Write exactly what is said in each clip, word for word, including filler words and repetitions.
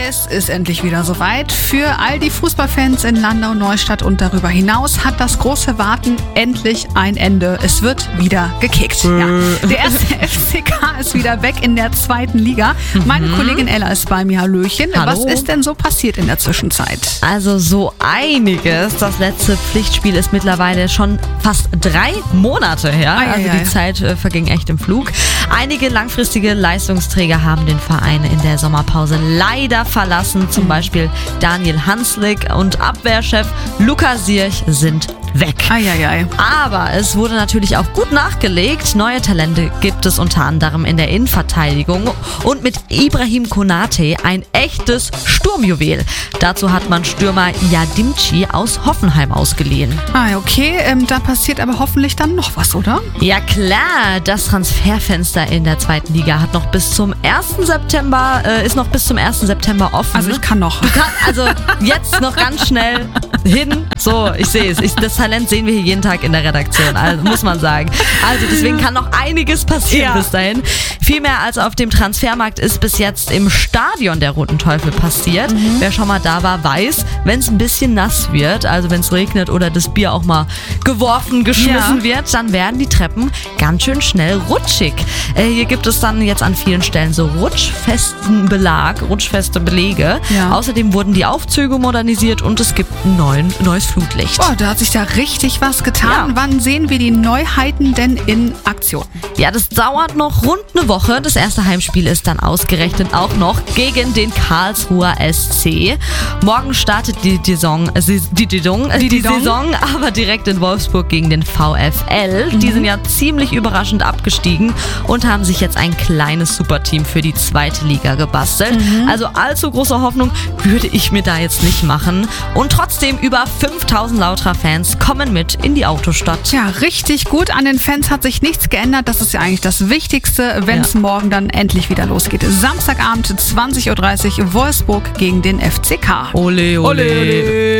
Es ist endlich wieder soweit. Für all die Fußballfans in Landau-Neustadt und darüber hinaus hat das große Warten endlich ein Ende. Es wird wieder gekickt. Ja. Der erste F C K ist wieder weg in der zweiten Liga. Meine mhm. Kollegin Ella ist bei mir. Hallöchen. Hallo. Was ist denn so passiert in der Zwischenzeit? Also so einiges. Das letzte Pflichtspiel ist mittlerweile schon fast drei Monate her. Ei, also ei, die ei. Zeit äh, verging echt im Flug. Einige langfristige Leistungsträger haben den Verein in der Sommerpause leider verlassen. Zum Beispiel Daniel Hanslik und Abwehrchef Luca Sierch sind weg. Ei, ei, ei. Aber es wurde natürlich auch gut nachgelegt. Neue Talente gibt es unter anderem in der Innenverteidigung und mit Ibrahim Konate ein echtes Sturmjuwel. Dazu hat man Stürmer Yadimchi aus Hoffenheim ausgeliehen. Ah, okay. Ähm, da passiert aber hoffentlich dann noch was, oder? Ja klar, das Transferfenster in der zweiten Liga hat noch bis zum ersten September, äh, ist noch bis zum ersten September offen. Also ich kann noch. Du kannst also jetzt noch ganz schnell hin. So, ich sehe es. Ich, das Talent sehen wir hier jeden Tag in der Redaktion, also, muss man sagen. Also deswegen kann noch einiges passieren Ja. bis dahin. Viel mehr als auf dem Transfermarkt ist bis jetzt im Stadion der Roten Teufel passiert. Mhm. Wer schon mal da war, weiß, wenn es ein bisschen nass wird, also wenn es regnet oder das Bier auch mal geworfen, geschmissen Ja. wird, dann werden die Treppen ganz schön schnell rutschig. Äh, hier gibt es dann jetzt an vielen Stellen so rutschfesten Belag, rutschfeste Belege. Ja. Außerdem wurden die Aufzüge modernisiert und es gibt ein neuen, neues Flutlicht. Oh, da hat sich da richtig was getan. Ja. Wann sehen wir die Neuheiten denn in Aktion? Ja, das dauert noch rund eine Woche. Das erste Heimspiel ist dann ausgerechnet auch noch gegen den Karlsruher S C. Morgen startet die Saison, äh, die, die, Saison, äh, Die die Saison. Saison, aber direkt in Wolfsburg gegen den VfL. Die sind ja ziemlich überraschend abgestiegen und haben sich jetzt ein kleines Superteam für die zweite Liga gebastelt. Also allzu große Hoffnung würde ich mir da jetzt nicht machen. Und trotzdem über fünftausend Lautra-Fans kommen mit in die Autostadt. Tja, richtig gut. An den Fans hat sich nichts geändert. Das ist ja eigentlich das Wichtigste, wenn es Ja. morgen dann endlich wieder losgeht. Samstagabend, zwanzig Uhr dreißig, Wolfsburg gegen den F C K. Ole, ole.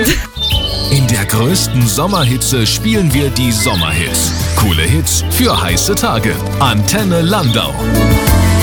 In der größten Sommerhitze spielen wir die Sommerhits. Coole Hits für heiße Tage. Antenne Landau.